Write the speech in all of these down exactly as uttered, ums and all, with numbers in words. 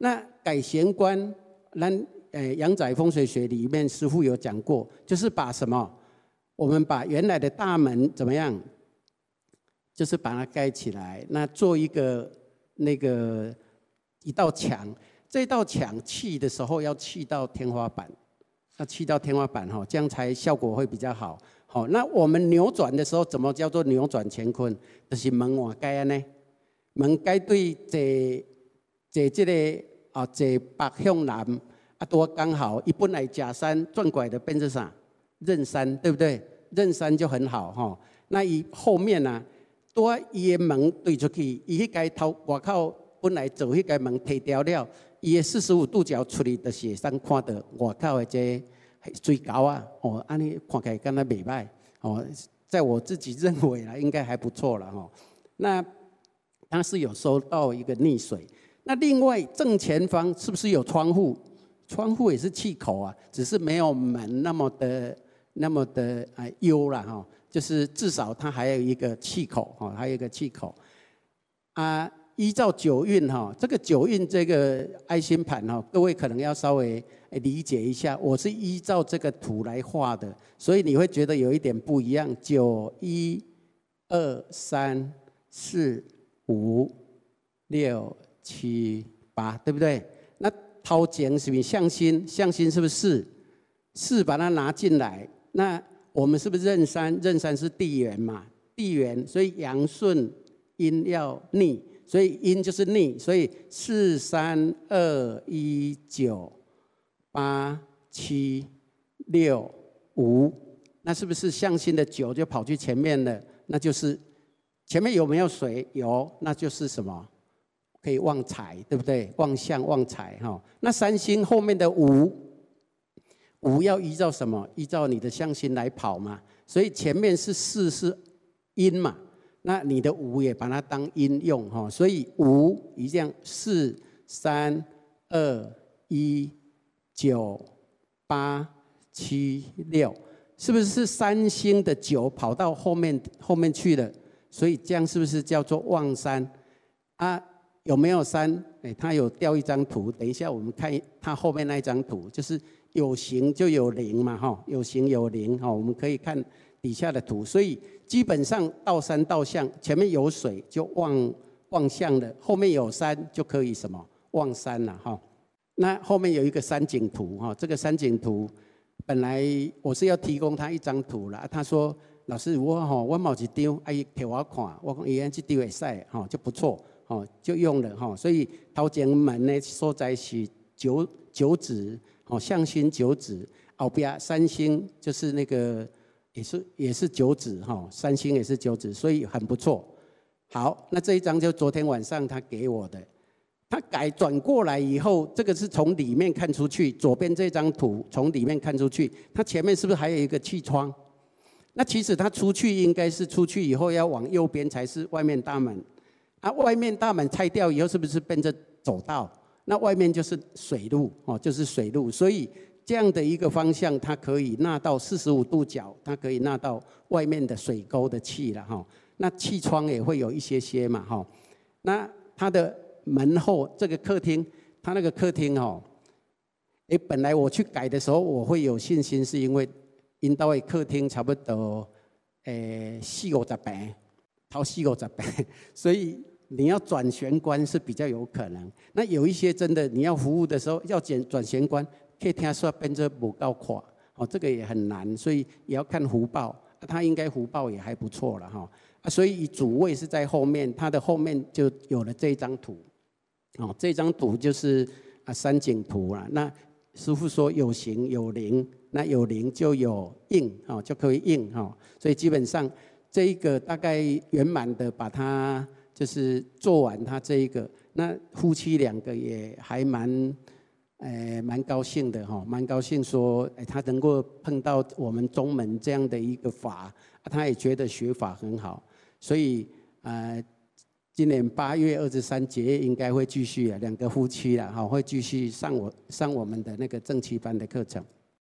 那改弦关，咱呃阳宅风水学里面师傅有讲过，就是把什么？我们把原来的大门怎么样？就是把它盖起来，那做一个那个一道墙，这道墙砌的时候要砌到天花板，要砌到天花板哈，这样才效果会比较好。好，那我们扭转的时候，怎么叫做扭转乾坤？就是门瓦盖安呢，门盖对坐坐这个啊，坐北向南啊，多刚好，一本来假山转过来的变成啥？壬山，对不对？壬山就很好哈。那以后面呢、啊？多伊的门对出去，伊迄个头外口本来做迄个门提掉了，伊的四十五度角出去，就是会当看到外口的这水沟啊，哦，安尼看起来敢若袂歹哦，在我自己认为啦，应该还不错了哈。那它是有收到一个溺水，那另外正前方是不是有窗户？窗户也是气口啊，只是没有门那么的那么的啊幽啦哈。就是至少它还有一个气口哈，还有一个气口啊。依照九运哈，这个九运这个爱心盘哈，各位可能要稍微理解一下。我是依照这个图来画的，所以你会觉得有一点不一样。九一二三四五六七八，对不对？那头前是不是向心？向心是不是四？四把它拿进来，那。我们是不是壬山？壬山是地缘嘛，地缘，所以阳顺阴要逆，所以阴就是逆，所以四三二一九八七六五，那是不是向心的九就跑去前面了？那就是前面有没有水？有，那就是什么？可以旺财，对不对？旺相旺财哈。那三星后面的五。五要依照什么？依照你的向心来跑嘛。所以前面是四是阴嘛，那你的五也把它当阴用哈。所以五一样四三二一九八七六，是不是是三星的九跑到后面后面去了？所以这样是不是叫做旺山啊？有没有山？哎，他有调一张图，等一下我们看他后面那一张图，就是。有形就有灵嘛，哈，有形有灵，哈，我们可以看底下的图，所以基本上到山到相，前面有水就旺旺相了，后面有山就可以什么旺山了，哈。那后面有一个山景图，哈，这个山景图本来我是要提供他一张图啦，他说老师我哈我冇一张，啊伊给我看，我讲伊安这张会使，哈就不错，哈就用了哈，所以头前门呢所在是九九子。哦，向心九子，后边三星就是那个也是也是九子哈，三星也是九子，所以很不错。好，那这一张就昨天晚上他给我的，他改转过来以后，这个是从里面看出去，左边这张图从里面看出去，它前面是不是还有一个气窗？那其实它出去应该是出去以后要往右边才是外面大门，啊，外面大门拆掉以后是不是变成走道？那外面就是水路哦，就是水路，所以这样的一个方向，它可以纳到四十五度角，它可以纳到外面的水沟的气了哈。那气窗也会有一些些嘛哈。那它的门后这个客厅，它那个客厅哦，哎，本来我去改的时候，我会有信心，是因为因到的客厅差不多诶四五十平，头四五十平，所以。你要转玄关是比较有可能，那有一些真的你要服务的时候要转转玄关，可以听说变成不够垮，哦，这个也很难，所以也要看福报，它应该福报也还不错了哈，啊，所以主位是在后面，它的后面就有了这一张图，哦，这张图就是啊山景图啦。那师父说有形有灵，那有灵就有应，哦，就可以应哈，所以基本上这一个大概圆满的把它。就是做完他这一个，那夫妻两个也还蛮，呃，蛮高兴的哈，蛮高兴说，哎，他能够碰到我们宗门这样的一个法，他也觉得学法很好，所以呃，今年八月二十三节应该会继续啊，两个夫妻了哈，会继续上我上我们的那个正气班的课程。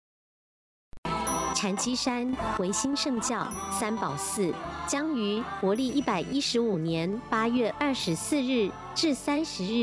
禅七山维新圣教三宝寺将于国历一百一十五年八月二十四日至三十日